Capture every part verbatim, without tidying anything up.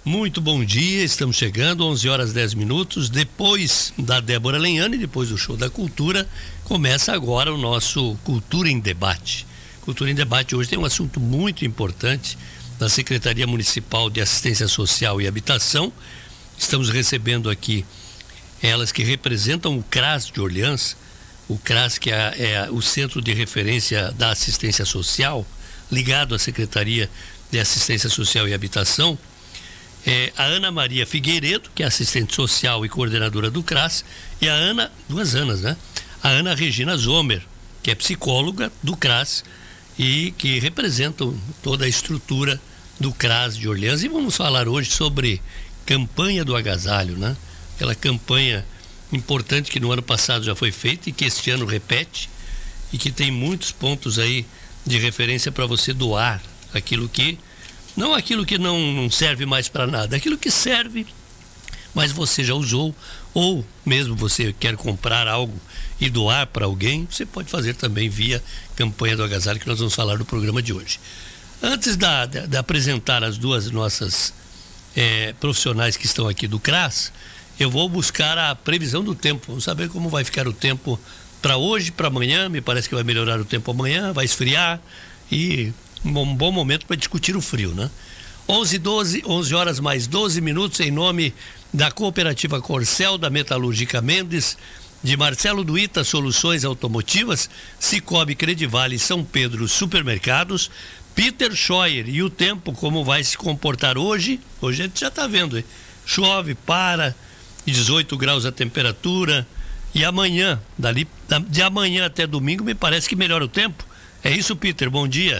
Muito bom dia, estamos chegando, onze horas dez minutos, depois da Débora Lenhani, depois do Show da Cultura, começa agora o nosso Cultura em Debate. Cultura em Debate hoje tem um assunto muito importante da Secretaria Municipal de Assistência Social e Habitação. Estamos recebendo aqui elas que representam o CRAS de Orleans, o CRAS que é, é o Centro de Referência da Assistência Social, ligado à Secretaria de Assistência Social e Habitação. É, a Ana Maria Figueiredo, que é assistente social e coordenadora do CRAS, e a Ana, duas Anas, né? A Ana Regina Zomer, que é psicóloga do CRAS e que representam toda a estrutura do CRAS de Orleans. E vamos falar hoje sobre campanha do agasalho, né? Aquela campanha importante que no ano passado já foi feita e que este ano repete e que tem muitos pontos aí de referência para você doar aquilo que Não aquilo que não, não serve mais para nada, aquilo que serve, mas você já usou, ou mesmo você quer comprar algo e doar para alguém, você pode fazer também via campanha do agasalho, que nós vamos falar no programa de hoje. Antes da, de, de apresentar as duas nossas é, profissionais que estão aqui do CRAS, eu vou buscar a previsão do tempo, vamos saber como vai ficar o tempo para hoje, para amanhã. Me parece que vai melhorar o tempo amanhã, vai esfriar e um bom momento para discutir o frio, né? onze, doze, onze horas mais doze minutos, em nome da Cooperativa Corcel, da Metalúrgica Mendes, de Marcelo Duíta Soluções Automotivas, Cicobi Credivale, São Pedro Supermercados, Peter Scheuer. E o tempo, como vai se comportar hoje? Hoje a gente já está vendo, hein? Chove, para, dezoito graus a temperatura, e amanhã, dali, de amanhã até domingo, me parece que melhora o tempo. É isso, Peter, bom dia.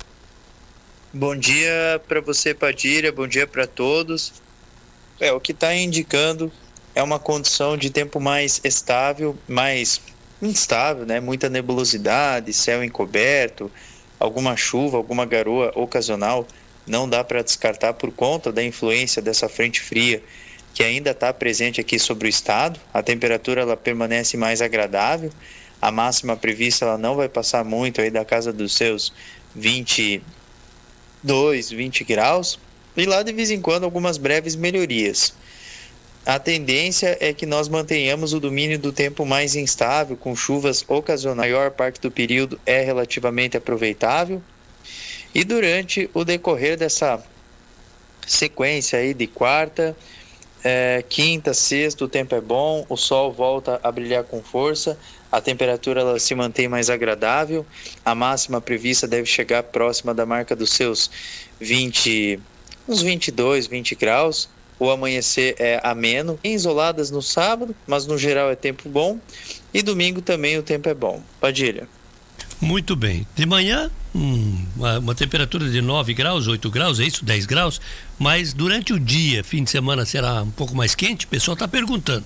Bom dia para você, Padilha, bom dia para todos. É, o que está indicando é uma condição de tempo mais estável, mais instável, né? Muita nebulosidade, céu encoberto, alguma chuva, alguma garoa ocasional. Não dá para descartar por conta da influência dessa frente fria que ainda está presente aqui sobre o estado. A temperatura ela permanece mais agradável. A máxima prevista ela não vai passar muito aí da casa dos seus vinte dois, vinte graus, e lá de vez em quando algumas breves melhorias. A tendência é que nós mantenhamos o domínio do tempo mais instável, com chuvas ocasionais. A maior parte do período é relativamente aproveitável, e durante o decorrer dessa sequência aí de quarta, é, quinta, sexta, o tempo é bom, o sol volta a brilhar com força, a temperatura ela se mantém mais agradável, a máxima prevista deve chegar próxima da marca dos seus vinte, uns vinte e dois, vinte graus. O amanhecer é ameno, bem isoladas no sábado, mas no geral é tempo bom, e domingo também o tempo é bom. Padilha. Muito bem. De manhã, hum, uma, uma temperatura de nove graus, oito graus, é isso? dez graus, mas durante o dia, fim de semana, será um pouco mais quente? O pessoal está perguntando.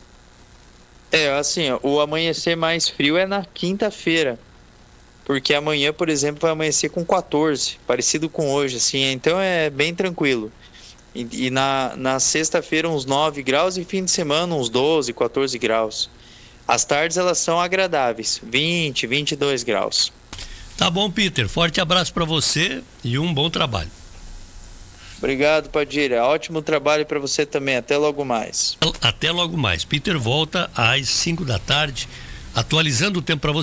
É, assim, ó, o amanhecer mais frio é na quinta-feira, porque amanhã, por exemplo, vai amanhecer com quatorze, parecido com hoje, assim, então é bem tranquilo. E, e na, na sexta-feira uns nove graus e fim de semana uns doze, quatorze graus. As tardes elas são agradáveis, vinte, vinte e dois graus. Tá bom, Peter, forte abraço para você e um bom trabalho. Obrigado, Padilha. Ótimo trabalho para você também. Até logo mais. Até logo mais. Peter volta às cinco da tarde, atualizando o tempo para você.